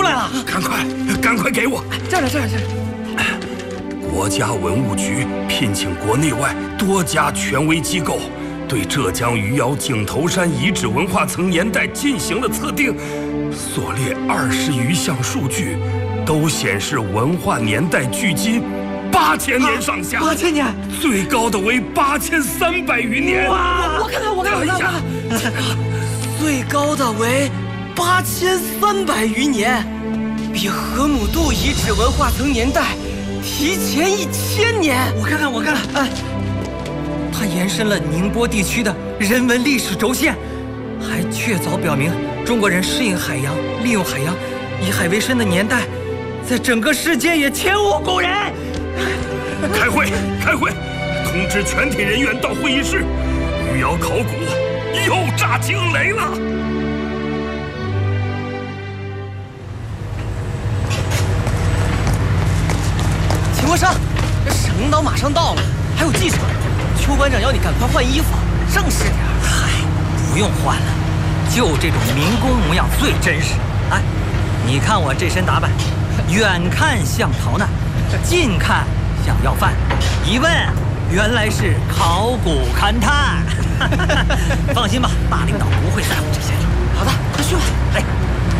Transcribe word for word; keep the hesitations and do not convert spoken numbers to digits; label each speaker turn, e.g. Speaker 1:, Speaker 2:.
Speaker 1: 出来了！
Speaker 2: 赶快，赶快给我！
Speaker 1: 这儿呢，这儿呢，这儿。
Speaker 2: 国家文物局聘请国内外多家权威机构，对浙江余姚井头山遗址文化层年代进行了测定，所列二十余项数据，都显示文化年代距今八千年上下。
Speaker 1: 八千年，
Speaker 2: 最高的为八千三百余年。
Speaker 1: 哇！我看看，我看看，我看看，最高的为八千三百余年，比河姆渡遗址文化层年代提前一千年。我看看，我看看，哎，它延伸了宁波地区的人文历史轴线，还确凿表明中国人适应海洋、利用海洋、以海为生的年代，在整个世界也前无古人。
Speaker 2: 开会，开会，通知全体人员到会议室。余姚考古又炸惊雷了。
Speaker 1: 秦国生，这省领导马上到了，还有记者。邱馆长要你赶快换衣服，正式点。嗨，不用换了，就这种民工模样最真实。哎，你看我这身打扮，远看像逃难，近看像要饭，一问原来是考古勘探。放心吧，大领导不会在乎这些的。好的，快去吧。哎。